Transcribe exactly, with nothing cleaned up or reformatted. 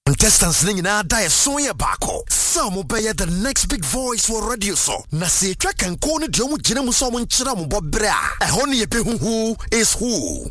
Contestants ningina da e sonye bako. Some obey the next big voice for radio so. Na se track and kone diomu jine muso munchira mubobra. E honi ye pe who is who.